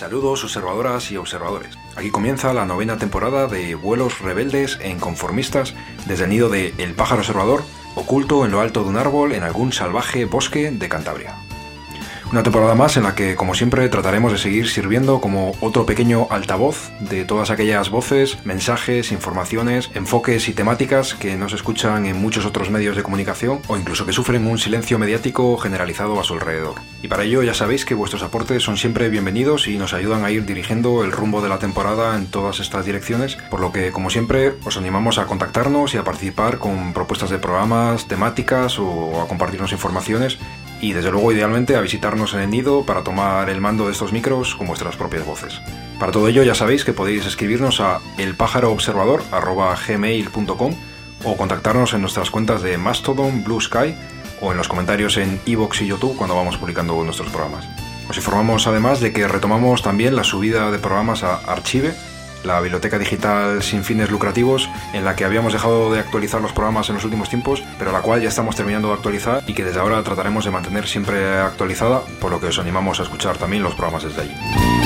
Saludos observadoras y observadores. Aquí comienza la 9ª temporada de Vuelos rebeldes e inconformistas desde el nido de El pájaro observador, oculto en lo alto de un árbol en algún salvaje bosque de Cantabria. Una temporada más en la que, como siempre, trataremos de seguir sirviendo como otro pequeño altavoz de todas aquellas voces, mensajes, informaciones, enfoques y temáticas que no se escuchan en muchos otros medios de comunicación o incluso que sufren un silencio mediático generalizado a su alrededor. Y para ello ya sabéis que vuestros aportes son siempre bienvenidos y nos ayudan a ir dirigiendo el rumbo de la temporada en todas estas direcciones, por lo que, como siempre, os animamos a contactarnos y a participar con propuestas de programas, temáticas o a compartirnos informaciones. Y desde luego, idealmente, a visitarnos en el nido para tomar el mando de estos micros con vuestras propias voces. Para todo ello ya sabéis que podéis escribirnos a elpajaroobservador@gmail.com o contactarnos en nuestras cuentas de Mastodon, Blue Sky o en los comentarios en iVoox y YouTube cuando vamos publicando nuestros programas. Os informamos además de que retomamos también la subida de programas a Archive, la biblioteca digital sin fines lucrativos en la que habíamos dejado de actualizar los programas en los últimos tiempos, pero la cual ya estamos terminando de actualizar y que desde ahora trataremos de mantener siempre actualizada, por lo que os animamos a escuchar también los programas desde allí.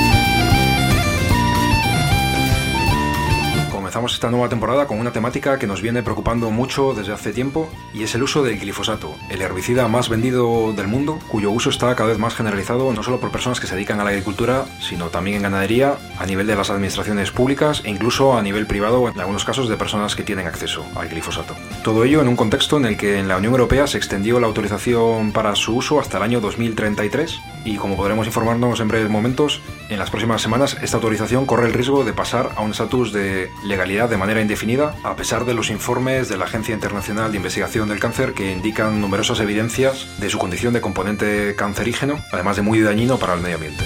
Comenzamos esta nueva temporada con una temática que nos viene preocupando mucho desde hace tiempo y es el uso del glifosato, el herbicida más vendido del mundo, cuyo uso está cada vez más generalizado no solo por personas que se dedican a la agricultura, sino también en ganadería, a nivel de las administraciones públicas e incluso a nivel privado en algunos casos de personas que tienen acceso al glifosato. Todo ello en un contexto en el que en la Unión Europea se extendió la autorización para su uso hasta el año 2033 y, como podremos informarnos en breves momentos, en las próximas semanas esta autorización corre el riesgo de pasar a un estatus de legalidad de manera indefinida, a pesar de los informes de la Agencia Internacional de Investigación del Cáncer que indican numerosas evidencias de su condición de componente cancerígeno, además de muy dañino para el medio ambiente.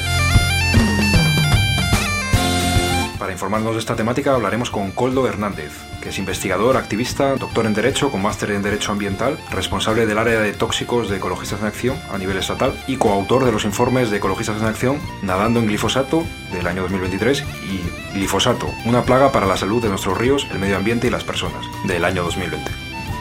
Para informarnos de esta temática hablaremos con Koldo Hernández, que es investigador, activista, doctor en Derecho con máster en Derecho Ambiental, responsable del área de tóxicos de Ecologistas en Acción a nivel estatal y coautor de los informes de Ecologistas en Acción Nadando en glifosato del año 2023 y Glifosato, una plaga para la salud de nuestros ríos, el medio ambiente y las personas del año 2020.